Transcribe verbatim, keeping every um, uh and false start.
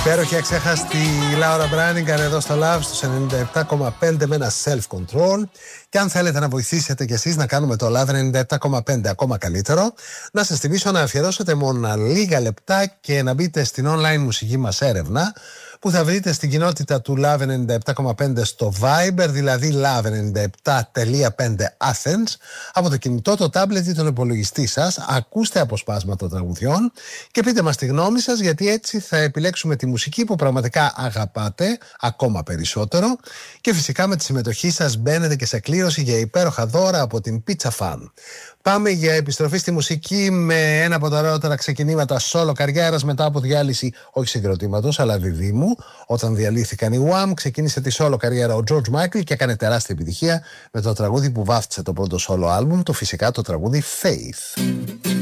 Υπέροχη αξέχαστη Λάουρα Μπράνιγκαν εδώ στο Love στους ενενήντα επτά κόμμα πέντε με ένα self-control. Και αν θέλετε να βοηθήσετε κι εσείς να κάνουμε το Love ενενήντα επτά κόμμα πέντε ακόμα καλύτερο, να σας θυμίσω να αφιερώσετε μόνο λίγα λεπτά και να μπείτε στην online μουσική μας έρευνα που θα βρείτε στην κοινότητα του Love ενενήντα επτά κόμμα πέντε στο Viber, δηλαδή Love ενενήντα επτά κόμμα πέντε Athens. Από το κινητό, το τάμπλετ ή τον υπολογιστή σας, ακούστε αποσπάσματα τραγουδιών και πείτε μας τη γνώμη σας, γιατί έτσι θα επιλέξουμε τη μουσική που πραγματικά αγαπάτε ακόμα περισσότερο. Και φυσικά με τη συμμετοχή σας μπαίνετε και σε κλήρωση για υπέροχα δώρα από την Pizza Fan. Πάμε για επιστροφή στη μουσική με ένα από τα ωραιότερα ξεκινήματα solo καριέρας μετά από διάλυση όχι συγκροτήματος αλλά διδήμου. Όταν διαλύθηκαν οι Wham, ξεκίνησε τη solo καριέρα ο George Michael και έκανε τεράστια επιτυχία με το τραγούδι που βάφτισε το πρώτο solo album, το φυσικά το τραγούδι Faith.